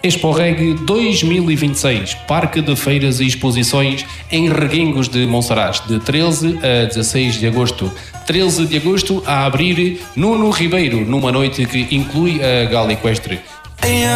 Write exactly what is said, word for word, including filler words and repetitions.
ExpoReg dois mil e vinte e seis, Parque de Feiras e Exposições em Reguengos de Monsaraz, de treze a dezasseis de agosto. treze de agosto a abrir Nuno Ribeiro, numa noite que inclui a gala equestre.